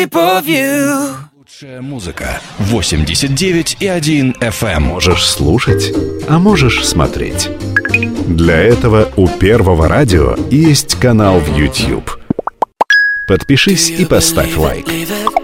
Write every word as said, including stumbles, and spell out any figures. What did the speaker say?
Лучшая музыка. восемьдесят девять и один эф эм. Можешь слушать, а можешь смотреть. Для этого у Первого радио есть канал в YouTube. Подпишись и поставь лайк.